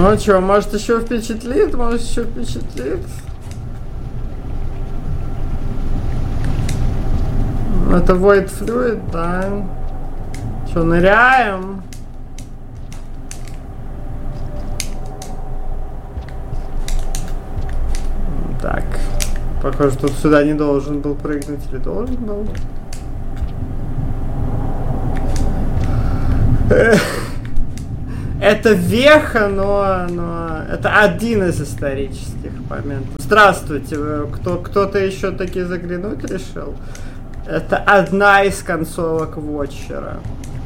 Ну чё, может еще впечатлит? Может еще впечатлит? Это Void Fluid, да? Чё, ныряем? Так. Похоже, тут сюда не должен был прыгнуть. Или должен был? Это веха, но это один из исторических моментов. Здравствуйте, кто-то еще таки заглянуть решил? Это одна из концовок Watcher.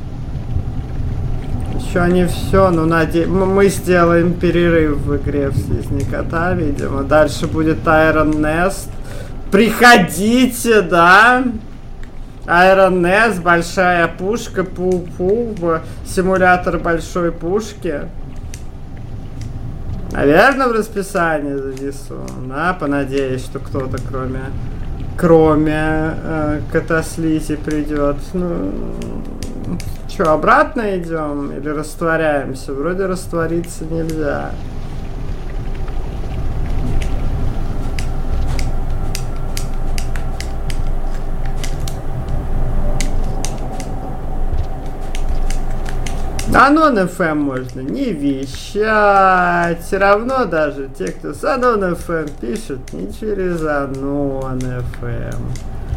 Еще не все, но мы сделаем перерыв в игре в Слизни Кота, видимо. Дальше будет Iron Nest. Приходите, да? Iron Nest, большая пушка, пул-пул, симулятор большой пушки. Наверное, в расписании занесу. Да, понадеюсь, что кто-то кроме Катаслизи придет. Ну, что, обратно идем или растворяемся? Вроде раствориться нельзя. Anon FM можно не вещать. Все равно даже те, кто с Anon FM пишут, не через Anon FM.